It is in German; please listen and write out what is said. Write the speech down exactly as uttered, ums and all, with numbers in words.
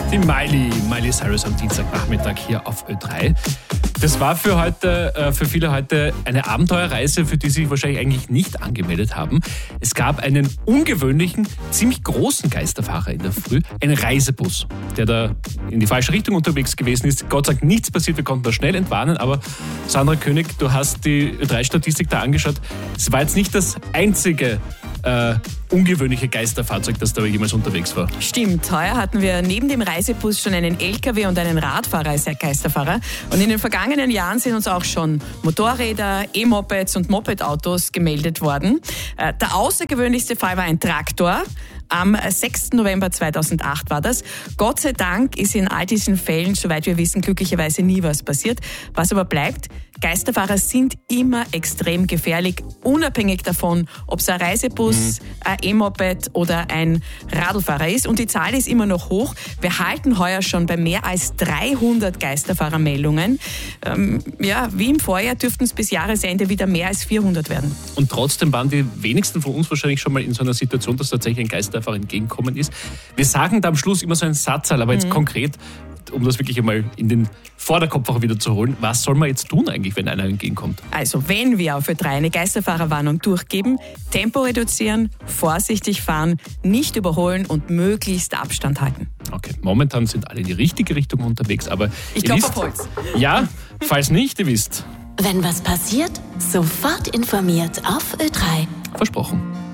Die Miley, Miley Cyrus am Dienstagnachmittag hier auf Ö drei. Das war für heute, äh, für viele heute eine Abenteuerreise, für die sie sich wahrscheinlich eigentlich nicht angemeldet haben. Es gab einen ungewöhnlichen, ziemlich großen Geisterfahrer in der Früh, einen Reisebus, der da in die falsche Richtung unterwegs gewesen ist. Gott sei Dank nichts passiert, wir konnten das schnell entwarnen, aber Sandra König, du hast die Ö drei Statistik da angeschaut. Es war jetzt nicht das einzige äh, ungewöhnliche Geisterfahrzeug, das da jemals unterwegs war. Stimmt, heuer hatten wir neben dem Reisebus schon einen L K W und einen Radfahrer als Geisterfahrer. Und in den vergangenen Jahren sind uns auch schon Motorräder, E-Mopeds und Mopedautos gemeldet worden. Der außergewöhnlichste Fall war ein Traktor. Am sechsten November zweitausendacht war das. Gott sei Dank ist in all diesen Fällen, soweit wir wissen, glücklicherweise nie was passiert. Was aber bleibt, Geisterfahrer sind immer extrem gefährlich, unabhängig davon, ob es ein Reisebus, mhm. ein E-Moped oder ein Radlfahrer ist. Und die Zahl ist immer noch hoch. Wir halten heuer schon bei mehr als dreihundert Geisterfahrermeldungen. Ähm, ja, wie im Vorjahr dürften es bis Jahresende wieder mehr als vierhundert werden. Und trotzdem waren die wenigsten von uns wahrscheinlich schon mal in so einer Situation, dass tatsächlich ein Geisterfahrer entgegenkommen ist. Wir sagen da am Schluss immer so einen Satz, aber jetzt mhm. konkret, um das wirklich einmal in den Vorderkopf auch wieder zu holen, was soll man jetzt tun eigentlich, wenn einer entgegenkommt? Also wenn wir auf Ö drei eine Geisterfahrerwarnung durchgeben, Tempo reduzieren, vorsichtig fahren, nicht überholen und möglichst Abstand halten. Okay, momentan sind alle in die richtige Richtung unterwegs, aber ich glaube auf Holz. Ja, falls nicht, ihr wisst. Wenn was passiert, sofort informiert auf Ö drei. Versprochen.